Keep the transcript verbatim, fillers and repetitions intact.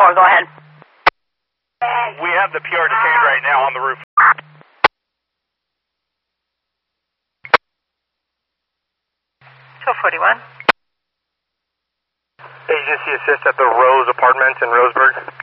four, go ahead. We have the P R detained right now on the roof. two forty-one. Agency assist at the Rose Apartments in Roseburg.